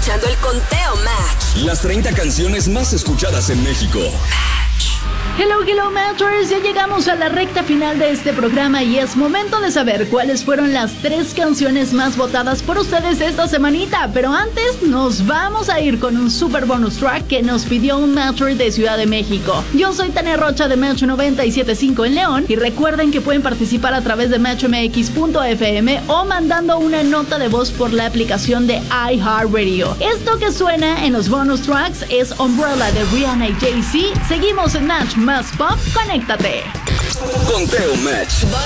escuchando el Conteo Match. Las 30 canciones más escuchadas en México. Hello Matchers, ya llegamos a la recta final de este programa y es momento de saber cuáles fueron las 3 canciones más votadas por ustedes esta semanita. Pero antes nos vamos a ir con un super bonus track que nos pidió un Matcher de Ciudad de México. Yo soy Tania Rocha de Match 97.5 en León y recuerden que pueden participar a través de matchmx.fm o mandando una nota de voz por la aplicación de iHeartRadio. Esto que suena en los bonus tracks es Umbrella de Rihanna y Jay-Z. Seguimos en Match Más Pop, conéctate. Conteo Match.